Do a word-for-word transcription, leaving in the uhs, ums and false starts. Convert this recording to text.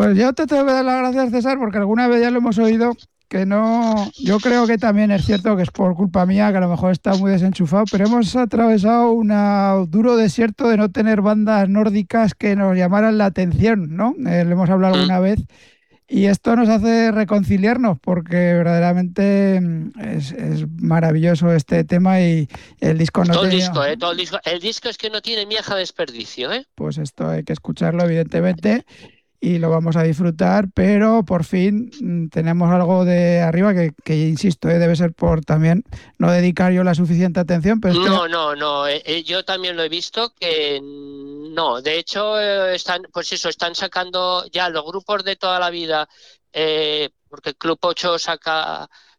Pues yo te tengo que dar las gracias, César, porque alguna vez ya lo hemos oído, que no, yo creo que también es cierto que es por culpa mía, que a lo mejor está muy desenchufado, pero hemos atravesado un duro desierto de no tener bandas nórdicas que nos llamaran la atención, ¿no? Eh, lo hemos hablado Mm. alguna vez. Y esto nos hace reconciliarnos porque verdaderamente mm, es, es maravilloso este tema y el disco no Todo el tenía, disco, ¿eh? Todo el disco. El disco es que no tiene miaja de desperdicio, ¿eh? pues esto hay que escucharlo evidentemente y lo vamos a disfrutar, pero por fin mm, tenemos algo de arriba que, que insisto, eh, debe ser por también no dedicar yo la suficiente atención, pero es que No, no, no. eh, eh, yo también lo he visto que no. De hecho, eh, están, pues eso, están sacando ya los grupos de toda la vida, eh, porque Club ocho saca.